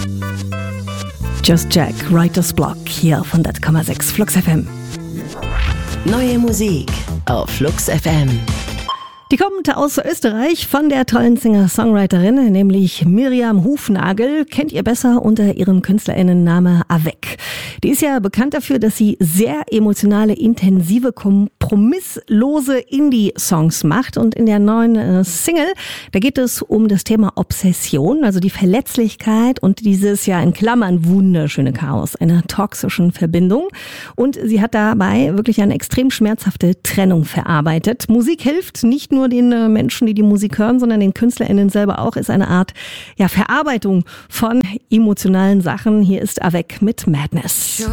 Just Jack, Writer's Block hier von 100,6 Flux FM. Neue Musik auf Flux FM. Die kommt aus Österreich von der tollen Singer-Songwriterin, nämlich Miriam Hufnagel. Kennt ihr besser unter ihrem KünstlerInnenname Avec. Die ist ja bekannt dafür, dass sie sehr emotionale, intensive, kompromisslose Indie-Songs macht. Und in der neuen Single, da geht es um das Thema Obsession, also die Verletzlichkeit und dieses ja in Klammern wunderschöne Chaos einer toxischen Verbindung. Und sie hat dabei wirklich eine extrem schmerzhafte Trennung verarbeitet. Musik hilft nicht nur den Menschen, die die Musik hören, sondern den KünstlerInnen selber auch, ist eine Art Verarbeitung von emotionalen Sachen. Hier ist Avec mit Madness.